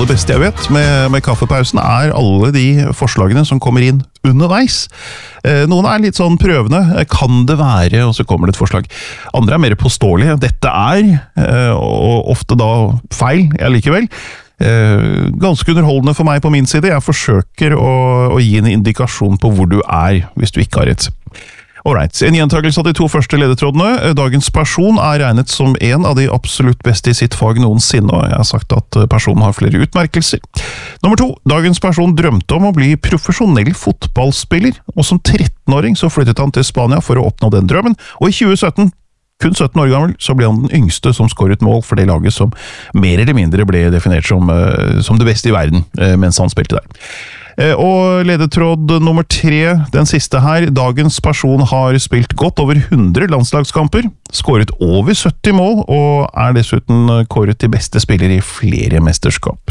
aller beste jeg vet med kaffepausen alle de forslagene som kommer inn underveis. Noen litt sånn prøvende, kan det være, og så kommer det et forslag. Andre mer påståelige. Dette og ofte da feil, likevel. Ganske underholdende for meg på min side. Jeg forsøker å gi en indikasjon på hvor du hvis du ikke har rett. Alright, en gjentakelse av de 2 første ledetrådene. Dagens person regnet som en av de absolutt beste i sitt fag noensinne, og jeg har sagt at personen har flere utmerkelser. Nummer 2, dagens person drømte om å bli profesjonell fotballspiller, og som 13-åring så flyttet han til Spania for å oppnå den drømmen, og i 2017, kun 17 år gammel, så ble han den yngste som skåret mål for det laget som mer eller mindre ble definert som det beste i verden mens han spilte der. Og ledetråd nummer 3, den siste her. Dagens person har spilt godt over 100 landslagskamper, skåret over 70 mål, og dessuten kåret til beste spiller i flere mesterskap.